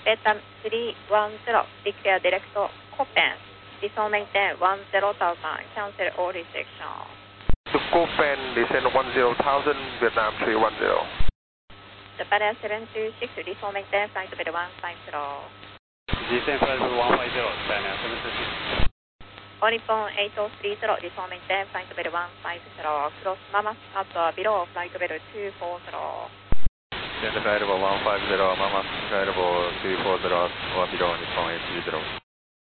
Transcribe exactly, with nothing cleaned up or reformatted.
ベータスリーワンゼロ、Declare Direct Copen, Descend maintain one zero thousand, cancel all restriction. To Copen, descend one zero thousand, Vietnam three one zero. Japan seven two six, Descend maintain flight level one five zero. Descend flight level one five zero, Japan seven two six. All Nippon eight oh three zero, Descend maintain flight level one five zero, cross Mamas at below flight level two four zero. Descend flight level one five zero, Mamas flight level two four zero, or below Nippon eight three zero.